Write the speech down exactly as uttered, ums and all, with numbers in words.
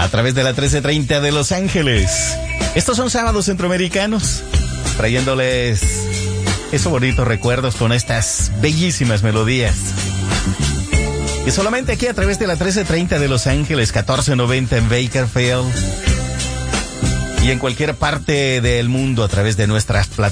través de la trece treinta de Los Ángeles. Estos son sábados centroamericanos, trayéndoles esos bonitos recuerdos con estas bellísimas melodías. Y solamente aquí a través de la trece treinta de Los Ángeles, catorce noventa en Bakersfield. Y en cualquier parte del mundo a través de nuestras plataformas.